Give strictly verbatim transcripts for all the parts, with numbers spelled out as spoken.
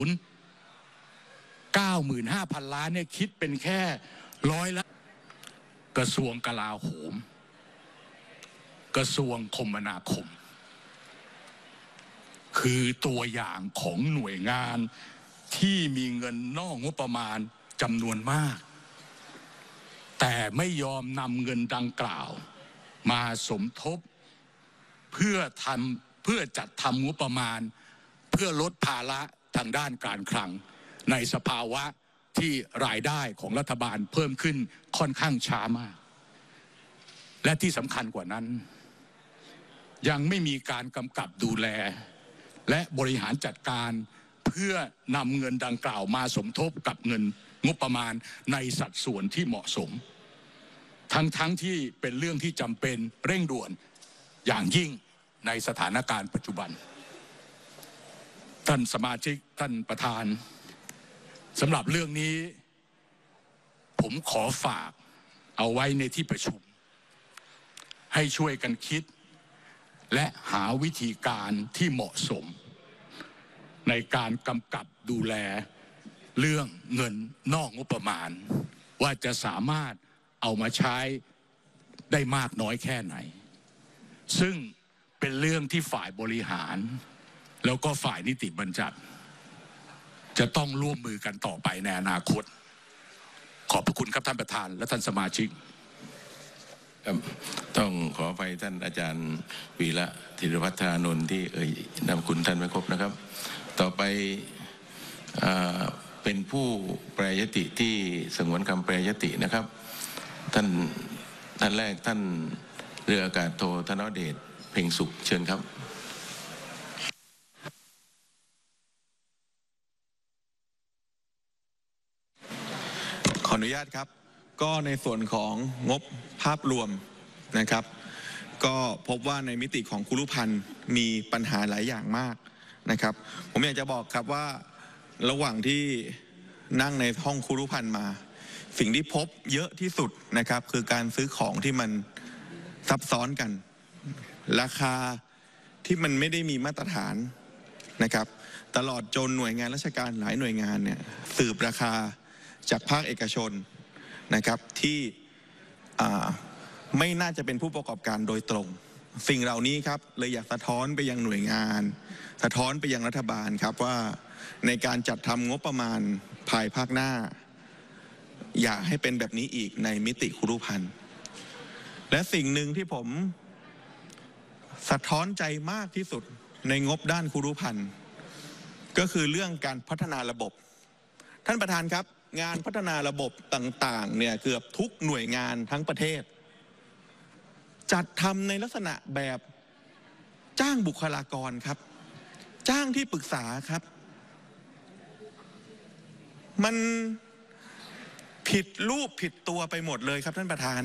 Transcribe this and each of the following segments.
เก้าหมื่นห้าพันล้านเนี่ยคิดเป็นแค่ร้อยละกระทรวงกลาโหมกระทรวงคมนาคมคือตัวอย่างของหน่วยงานที่มีเงินนอกงบประมาณจำนวนมากแต่ไม่ยอมนำเงินดังกล่าวมาสมทบเพื่อทำเพื่อจัดทำงบประมาณเพื่อลดภาระทางด้านการคลังในสภาวะที่รายได้ของรัฐบาลเพิ่มขึ้นค่อนข้างช้ามากและที่สำคัญกว่านั้นยังไม่มีการกำกับดูแลและบริหารจัดการเพื่อนำเงินดังกล่าวมาสมทบกับเงินงบประมาณในสัดส่วนที่เหมาะสมทั้งทั้งที่เป็นเรื่องที่จำเป็นเร่งด่วนอย่างยิ่งในสถานการณ์ปัจจุบันท่านสมาชิกท่านประธานสำหรับเรื่องนี้ผมขอฝากเอาไว้ในที่ประชุมให้ช่วยกันคิดและหาวิธีการที่เหมาะสมในการกำกับดูแลเรื่องเงินนอกงบประมาณว่าจะสามารถเอามาใช้ได้มากน้อยแค่ไหนซึ่งเป็นเรื่องที่ฝ่ายบริหารแล้วก็ฝ่ายนิติบัญญัติจะต้องร่วมมือกันต่อไปในอนาคตขอบพระคุณครับท่านประธานและท่านสมาชิกต้องขอไปท่านอาจารย์วีระธีรพัฒนานนท์ที่เอ่ยนามคุณท่านไม่ครบนะครับต่อไปเป็นผู้แปรยติที่สงวนคำแปรยตินะครับท่านท่านแรกท่านเรืออากาศโทธนเดชเพ็งสุขเชิญครับขออนุญาตครับก็ในส่วนของงบภาพรวมนะครับก็พบว่าในมิติของครุพันธ์มีปัญหาหลายอย่างมากนะครับผมอยากจะบอกครับว่าระหว่างที่นั่งในห้องครุพันธ์มาสิ่งที่พบเยอะที่สุดนะครับคือการซื้อของที่มันซับซ้อนกันราคาที่มันไม่ได้มีมาตรฐานนะครับตลอดจนหน่วยงานราชการหลายหน่วยงานเนี่ยสืบราคาจากภาคเอกชนนะครับที่ไม่น่าจะเป็นผู้ประกอบการโดยตรงสิ่งเหล่านี้ครับเลยอยากสะท้อนไปยังหน่วยงานสะท้อนไปยังรัฐบาลครับว่าในการจัดทำงบประมาณภายภาคหน้าอยากให้เป็นแบบนี้อีกในมิติครุพันธ์และสิ่งหนึ่งที่ผมสะท้อนใจมากที่สุดในงบด้านครุพันธ์ก็คือเรื่องการพัฒนาระบบท่านประธานครับงานพัฒนาระบบต่างๆเนี่ยเกือบทุกหน่วยงานทั้งประเทศจัดทำในลักษณะแบบจ้างบุคลากรครับจ้างที่ปรึกษาครับมันผิดรูปผิดตัวไปหมดเลยครับท่านประธาน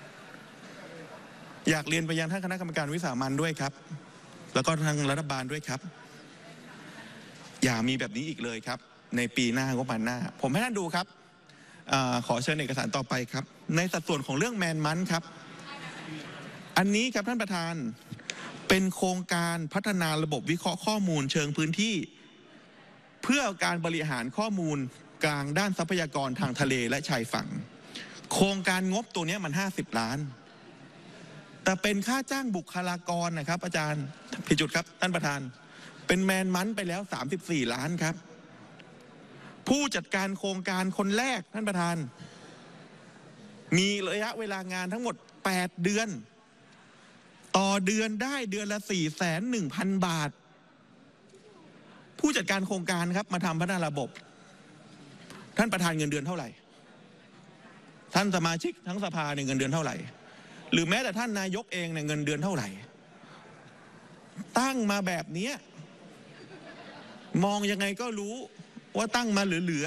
อยากเรียนไปยังท่านคณะกรรมการวิสามัญด้วยครับแล้วก็ทางรัฐบาลด้วยครับอย่ามีแบบนี้อีกเลยครับในปีหน้างบประมาณหน้าผมให้ท่านดูครับอขอเชิญเอกสารต่อไปครับในสัดส่วนของเรื่องแมนมันครับอันนี้ครับท่านประธานเป็นโครงการพัฒนาระบบวิเคราะห์ข้อมูลเชิงพื้นที่เพื่อการบริหารข้อมูลกลางด้านทรัพยากรทางทะเลและชายฝั่งโครงการงบตัวนี้มันห้าสิบล้านแต่เป็นค่าจ้างบุคลากรนะครับอาจารย์ผิดจุดครับท่านประธานเป็นแมนมันไปแล้วสามสิบสี่ล้านครับผู้จัดการโครงการคนแรกท่านประธานมีระยะเวลางานทั้งหมดแปดเดือนต่อเดือนได้เดือนละ สี่แสนหนึ่งพัน บาทผู้จัดการโครงการครับมาทำพัฒนาระบบท่านประธานเงินเดือนเท่าไหร่ท่านสมาชิกทั้งสภาเนี่ยเงินเดือนเท่าไหร่หรือแม้แต่ท่านนายกเองเนี่ยเงินเดือนเท่าไหร่ตั้งมาแบบนี้มองยังไงก็รู้ว่าตั้งมาเหลือ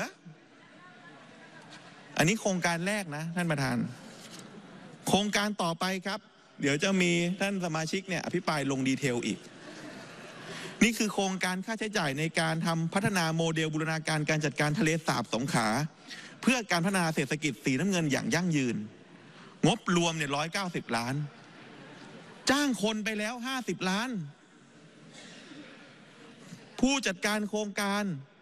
ๆอันนี้โครงการแรกนะท่านประธานโครงการต่อไปครับเดี๋ยวจะมีท่านสมาชิกเนี่ยอภิปรายลงดีเทลอีกนี่คือโครงการค่าใช้จ่ายในการทำพัฒนาโมเดลบูรณาการการจัดการทะเลสาบสงขลาเพื่อการพัฒนาเศรษฐกิจสีน้ำเงินอย่างยั่งยืนงบรวมเนี่ยร้อยเก้าสิบล้านจ้างคนไปแล้วห้าสิบล้านผู้จัดการโครงการ